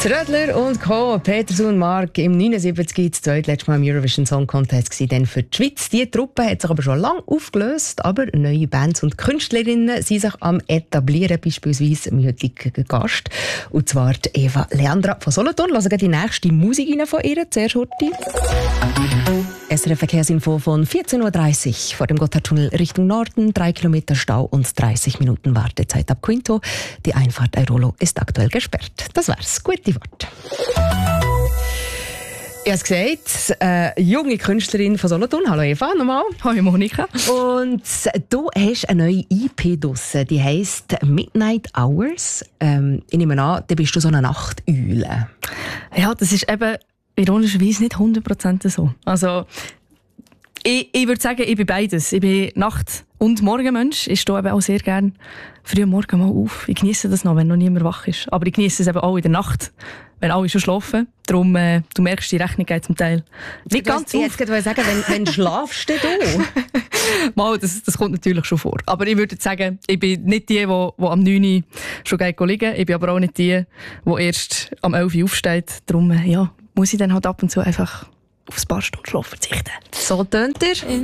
Rödler und Co. Peterson und Mark im 79 das zweitletzte Mal im Eurovision Song Contest gewesen, dann für die Schweiz. Die Truppe hat sich aber schon lange aufgelöst, aber neue Bands und Künstlerinnen sind sich am etablieren, beispielsweise mein heutiger Gast, und zwar die Eva Leandra von Solothurn. Hören wir die nächste Musik rein von ihr, zuerst heute. SRF Verkehrsinfo von 14.30 Uhr vor dem Gotthardtunnel Richtung Norden. 3 Kilometer Stau und 30 Minuten Wartezeit ab Quinto. Die Einfahrt Airolo ist aktuell gesperrt. Das war's. Gute Worte. Ich habe es gesagt, junge Künstlerin von Solothurn. Hallo Eva, nochmal. Hallo Monika. Und du hast eine neue EP draussen, die heisst Midnight Hours. Ich nehme an, da bist du so eine Nachteule. Ja, das ist eben ironischerweise nicht 100% so. Also, ich würde sagen, ich bin beides. Ich bin Nacht- und Morgenmensch. Ich stehe eben auch sehr gerne früh am Morgen mal auf. Ich genieße das noch, wenn noch niemand wach ist. Aber ich genieße es eben auch in der Nacht, wenn alle schon schlafen. Darum, du merkst, die Rechnung geht zum Teil nicht ganz auf. Ich wollte sagen, wenn schlafst du? Mal, das kommt natürlich schon vor. Aber ich würde sagen, ich bin nicht die am 9 Uhr schon liegen. Ich bin aber auch nicht die erst am 11 Uhr aufsteht. Darum, ja, muss ich dann halt ab und zu einfach auf ein paar Stunden Schlaf verzichten. So tönt er.